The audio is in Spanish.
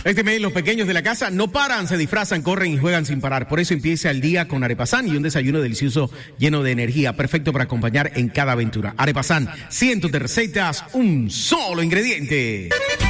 Este mes los pequeños de la casa no paran, se disfrazan, corren y juegan sin parar. Por eso empieza el día con Arepasan y un desayuno delicioso lleno de energía, perfecto para acompañar en cada aventura. Arepasan, cientos de recetas, un solo ingrediente.